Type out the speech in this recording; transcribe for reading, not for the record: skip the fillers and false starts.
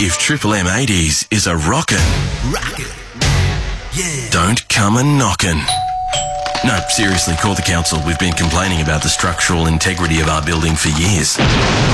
If Triple M 80s is a rockin', Yeah. don't come a knockin'. No, seriously, call the council. We've been complaining about the structural integrity of our building for years.